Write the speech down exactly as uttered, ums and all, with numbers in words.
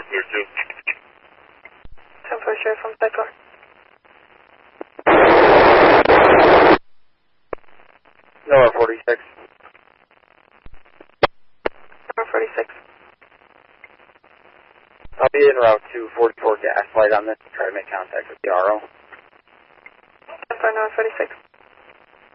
clear two. ten four sheriff from Cyclone. Nova forty-six. Nova forty-six. I'll be en route to forty-four Gaslight on this to try to make contact with the R O. ten four Nova forty-six.